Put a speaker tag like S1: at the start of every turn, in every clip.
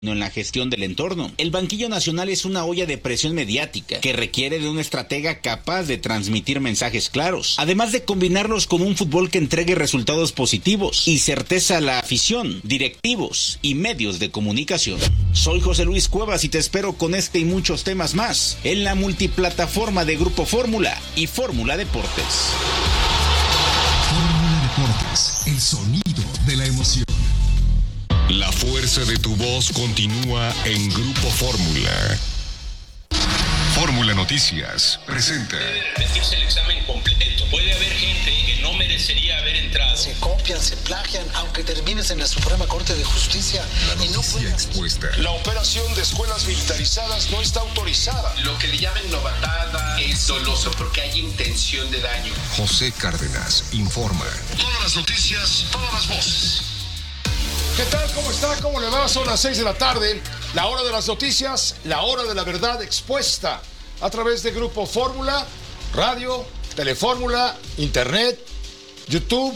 S1: en la gestión del entorno. El banquillo nacional es una olla de presión mediática que requiere de un estratega capaz de transmitir mensajes claros, además de combinarlos con un fútbol que entregue resultados positivos y certeza a la afición, directivos y medios de comunicación. Soy José Luis Cuevas y te espero con este y muchos temas más en la multiplataforma de Grupo Fórmula y Fórmula Deportes.
S2: Fórmula Deportes, el sonido de la emoción.
S3: La fuerza de tu voz continúa en Grupo Fórmula. Fórmula Noticias presenta.
S4: Debe repetirse el examen completo. Puede haber gente que no merecería haber entrado.
S5: Se copian, se plagian, aunque termines en la Suprema Corte de Justicia.
S3: La noticia expuesta.
S6: La operación de escuelas militarizadas no está autorizada.
S4: Lo que le llaman novatada es doloso porque hay intención de daño.
S3: José Cárdenas informa.
S6: Todas las noticias, todas las voces. ¿Qué tal? ¿Cómo está? ¿Cómo le va? Son las 6 de la tarde, la hora de las noticias, la hora de la verdad expuesta a través de Grupo Fórmula, radio, Telefórmula, Internet, YouTube,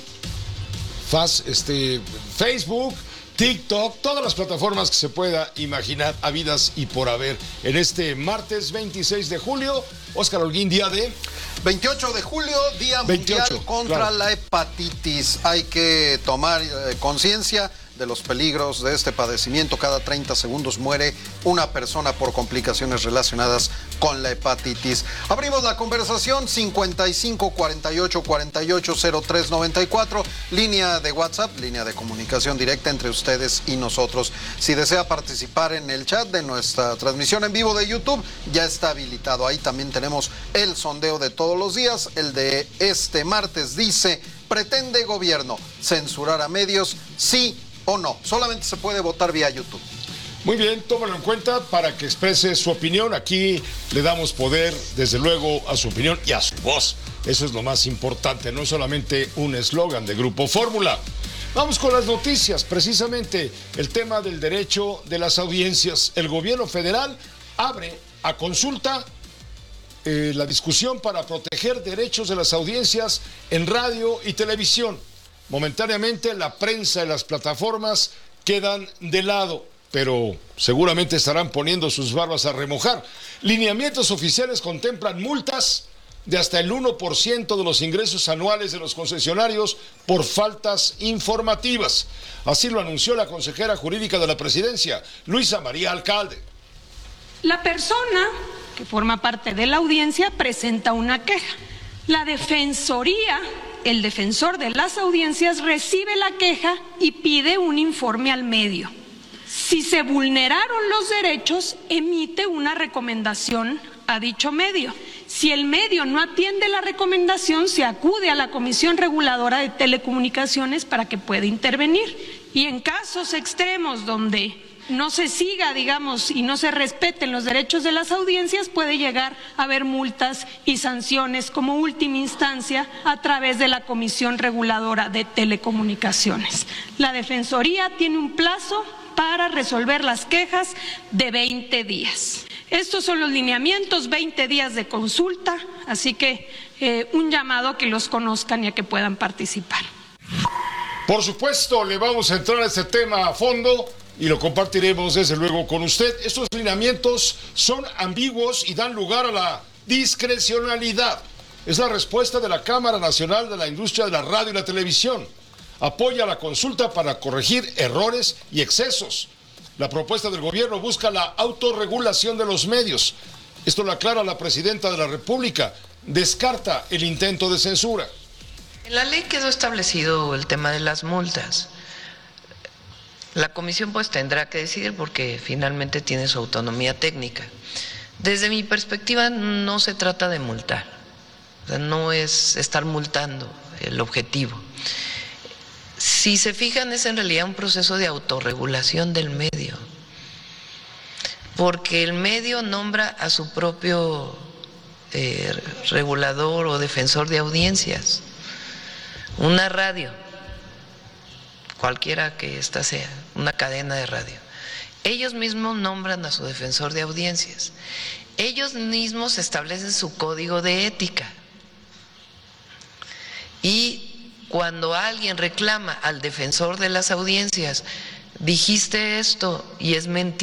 S6: Facebook, TikTok, todas las plataformas que se pueda imaginar, habidas y por haber. En este martes 26 de julio, Óscar Holguín, día de...
S7: 28 de julio, Día Mundial contra la Hepatitis. Hay que tomar conciencia de los peligros de este padecimiento. Cada 30 segundos muere una persona por complicaciones relacionadas con la hepatitis. Abrimos la conversación 55 48 48 03 94, línea de WhatsApp, línea de comunicación directa entre ustedes y nosotros. Si desea participar en el chat de nuestra transmisión en vivo de YouTube, ya está habilitado. Ahí también tenemos el sondeo de todos los días. El de este martes dice: ¿pretende gobierno censurar a medios? Sí o no. Solamente se puede votar vía YouTube.
S6: Muy bien, tómalo en cuenta para que exprese su opinión. Aquí le damos poder, desde luego, a su opinión y a su voz. Eso es lo más importante, no es solamente un eslogan de Grupo Fórmula. Vamos con las noticias, precisamente el tema del derecho de las audiencias. El gobierno federal abre a consulta la discusión para proteger derechos de las audiencias en radio y televisión. Momentáneamente la prensa y las plataformas quedan de lado, pero seguramente estarán poniendo sus barbas a remojar. Lineamientos oficiales contemplan multas de hasta el 1% de los ingresos anuales de los concesionarios por faltas informativas. Así lo anunció la consejera jurídica de la presidencia, Luisa María Alcalde.
S8: La persona que forma parte de la audiencia presenta una queja. La defensoría, el defensor de las audiencias, recibe la queja y pide un informe al medio. Si se vulneraron los derechos, emite una recomendación a dicho medio. Si el medio no atiende la recomendación, se acude a la Comisión Reguladora de Telecomunicaciones para que pueda intervenir. Y en casos extremos donde no se siga, digamos, y no se respeten los derechos de las audiencias, puede llegar a haber multas y sanciones como última instancia a través de la Comisión Reguladora de Telecomunicaciones. La Defensoría tiene un plazo para resolver las quejas de 20 días. Estos son los lineamientos, 20 días de consulta, así que un llamado a que los conozcan y a que puedan participar.
S6: Por supuesto, le vamos a entrar a este tema a fondo y lo compartiremos desde luego con usted. Estos lineamientos son ambiguos y dan lugar a la discrecionalidad. Es la respuesta de la Cámara Nacional de la Industria de la Radio y la Televisión. Apoya la consulta para corregir errores y excesos. La propuesta del gobierno busca la autorregulación de los medios. Esto lo aclara la presidenta de la República. Descarta el intento de censura.
S9: En la ley quedó establecido el tema de las multas. La comisión pues tendrá que decidir porque finalmente tiene su autonomía técnica. Desde mi perspectiva no se trata de multar, o sea, no es estar multando el objetivo. Si se fijan, es en realidad un proceso de autorregulación del medio, porque el medio nombra a su propio regulador o defensor de audiencias. Una radio, cualquiera que ésta sea, una cadena de radio, ellos mismos nombran a su defensor de audiencias, ellos mismos establecen su código de ética, y cuando alguien reclama al defensor de las audiencias dijiste esto y es mentira.